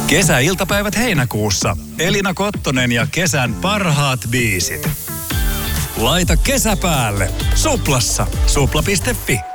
Kesäiltapäivät heinäkuussa. Elina Kottonen ja kesän parhaat biisit. Laita kesä päälle. Suplassa. Supla.fi.